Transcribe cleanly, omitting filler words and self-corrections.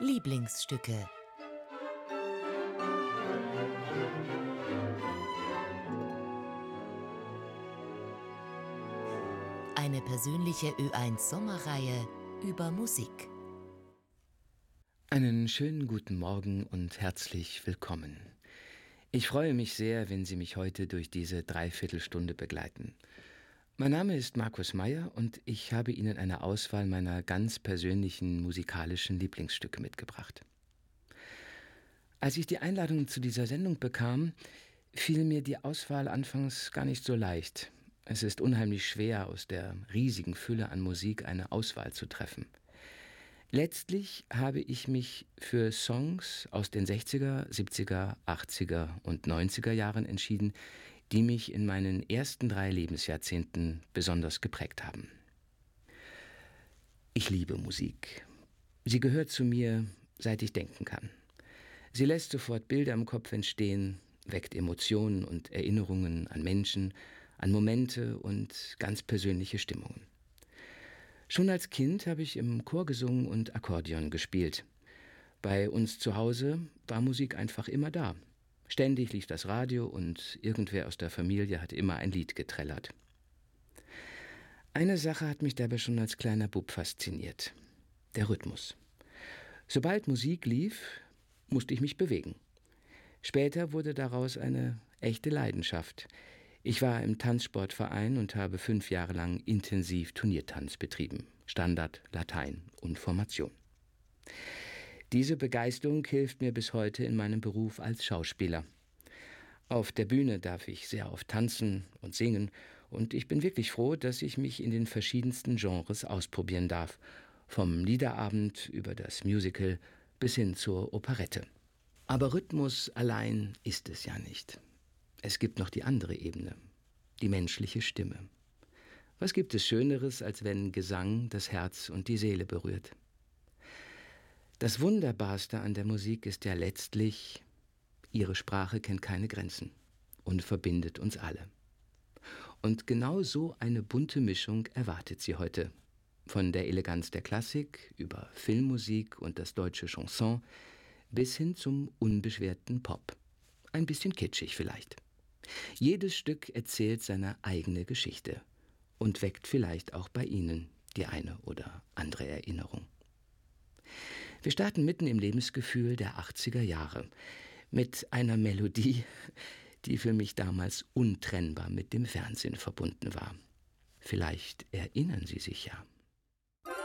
Lieblingsstücke. Eine persönliche Ö1 Sommerreihe über Musik. Einen schönen guten Morgen und herzlich willkommen. Ich freue mich sehr, wenn Sie mich heute durch diese Dreiviertelstunde begleiten. Mein Name ist Markus Meyer und ich habe Ihnen eine Auswahl meiner ganz persönlichen musikalischen Lieblingsstücke mitgebracht. Als ich die Einladung zu dieser Sendung bekam, fiel mir die Auswahl anfangs gar nicht so leicht. Es ist unheimlich schwer, aus der riesigen Fülle an Musik eine Auswahl zu treffen. Letztlich habe ich mich für Songs aus den 60er, 70er, 80er und 90er Jahren entschieden, die mich in meinen ersten 3 Lebensjahrzehnten besonders geprägt haben. Ich liebe Musik. Sie gehört zu mir, seit ich denken kann. Sie lässt sofort Bilder im Kopf entstehen, weckt Emotionen und Erinnerungen an Menschen, an Momente und ganz persönliche Stimmungen. Schon als Kind habe ich im Chor gesungen und Akkordeon gespielt. Bei uns zu Hause war Musik einfach immer da. Ständig lief das Radio und irgendwer aus der Familie hat immer ein Lied geträllert. Eine Sache hat mich dabei schon als kleiner Bub fasziniert: der Rhythmus. Sobald Musik lief, musste ich mich bewegen. Später wurde daraus eine echte Leidenschaft. Ich war im Tanzsportverein und habe 5 Jahre lang intensiv Turniertanz betrieben. Standard, Latein und Formation. Diese Begeisterung hilft mir bis heute in meinem Beruf als Schauspieler. Auf der Bühne darf ich sehr oft tanzen und singen und ich bin wirklich froh, dass ich mich in den verschiedensten Genres ausprobieren darf. Vom Liederabend über das Musical bis hin zur Operette. Aber Rhythmus allein ist es ja nicht. Es gibt noch die andere Ebene, die menschliche Stimme. Was gibt es Schöneres, als wenn Gesang das Herz und die Seele berührt? Das Wunderbarste an der Musik ist ja letztlich, ihre Sprache kennt keine Grenzen und verbindet uns alle. Und genau so eine bunte Mischung erwartet sie heute. Von der Eleganz der Klassik über Filmmusik und das deutsche Chanson bis hin zum unbeschwerten Pop. Ein bisschen kitschig vielleicht. Jedes Stück erzählt seine eigene Geschichte und weckt vielleicht auch bei Ihnen die eine oder andere Erinnerung. Wir starten mitten im Lebensgefühl der 80er Jahre mit einer Melodie, die für mich damals untrennbar mit dem Fernsehen verbunden war. Vielleicht erinnern Sie sich ja.